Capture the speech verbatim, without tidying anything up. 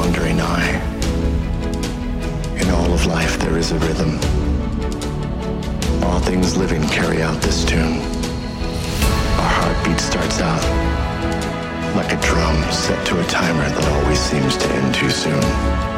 wandering eye. In all of life there is a rhythm. All things living carry out this tune. Our heartbeat starts out like a drum set to a timer that always seems to end too soon.